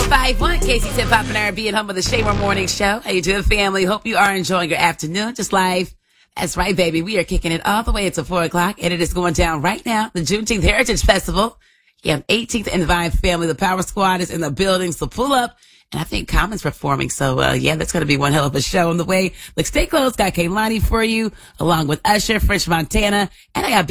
98.1 KC's Hip Hop and R&B and home of the Shamer Morning Show. How you doing, family? Hope you are enjoying your afternoon. Just live. That's right, baby. We are kicking it all the way until 4 o'clock, and it is going down right now. The Juneteenth Heritage Festival. You have 18th and Vine family. The Power Squad is in the building, so pull up. And I think Common's performing. So, yeah, that's going to be one hell of a show on the way. Look, stay close. Got Kaylani for you, along with Usher, French Montana, and I got